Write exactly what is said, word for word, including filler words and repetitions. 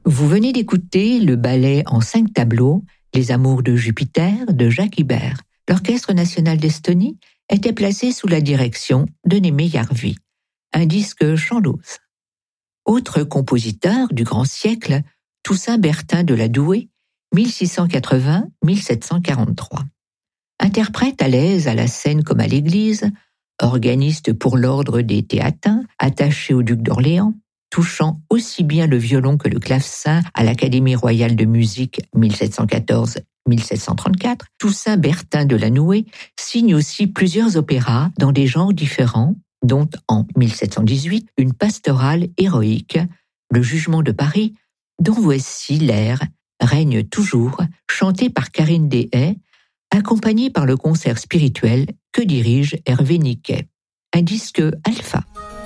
Vous venez d'écouter le ballet en cinq tableaux, Les Amours de Jupiter de Jacques Ibert. L'Orchestre national d'Estonie était placé sous la direction de Némé Järvi. Un disque Chandos. Autre compositeur du grand siècle, Toussaint Bertin de la Doué, mille six cent quatre-vingts à mille sept cent quarante-trois. Interprète à l'aise à la scène comme à l'église, organiste pour l'ordre des Théatins, attaché au duc d'Orléans, touchant aussi bien le violon que le clavecin à l'Académie royale de musique mille sept cent quatorze à mille sept cent trente-quatre, Toussaint Bertin de la Noué signe aussi plusieurs opéras dans des genres différents, dont en mille sept cent dix-huit une pastorale héroïque, Le Jugement de Paris, dont voici l'air Règne toujours, chanté par Karine Deshaies, accompagné par le concert spirituel que dirige Hervé Niquet. Un disque Alpha.